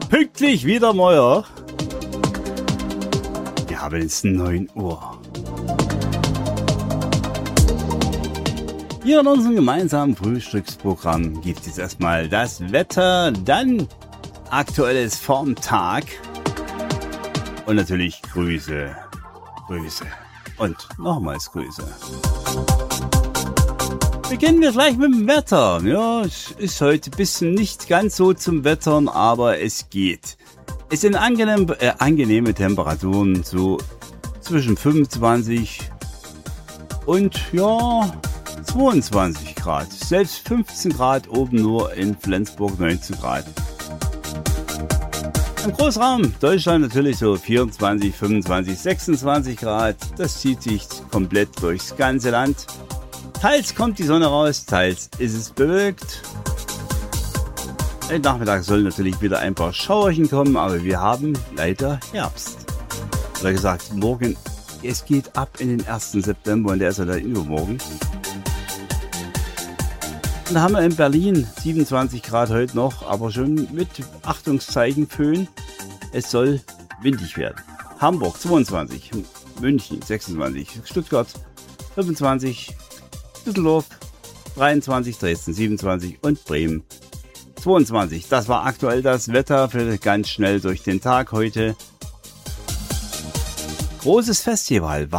pünktlich wieder mal. Wir haben jetzt 9 Uhr. Hier in unserem gemeinsamen Frühstücksprogramm gibt es erstmal das Wetter, dann Aktuelles vom Tag und natürlich Grüße und nochmals Grüße. Beginnen wir gleich mit dem Wetter. Ja, es ist heute ein bisschen nicht ganz so zum Wettern, aber es geht. Es sind angenehme Temperaturen, so zwischen 25 und 22 Grad. Selbst 15 Grad oben nur in Flensburg, 19 Grad. Im Großraum Deutschland natürlich so 24, 25, 26 Grad. Das zieht sich komplett durchs ganze Land. Teils kommt die Sonne raus, teils ist es bewölkt. Am Nachmittag sollen natürlich wieder ein paar Schauerchen kommen, aber wir haben leider Herbst. Oder gesagt, morgen, es geht ab in den 1. September und der ist ja dann übermorgen. Und da haben wir in Berlin 27 Grad heute noch, aber schon mit Achtungszeichen Föhn. Es soll windig werden. Hamburg 22, München 26, Stuttgart 25, Düsseldorf 23, Dresden 27 und Bremen 22. Das war aktuell das Wetter für ganz schnell durch den Tag heute. Großes Festival war